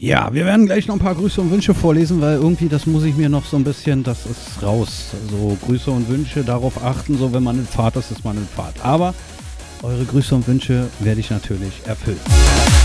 Ja, wir werden gleich noch ein paar Grüße und Wünsche vorlesen, weil irgendwie das muss ich mir noch so ein bisschen, das ist raus. So Grüße und Wünsche, darauf achten, so wenn man in Fahrt ist, ist man in Fahrt. Aber eure Grüße und Wünsche werde ich natürlich erfüllen.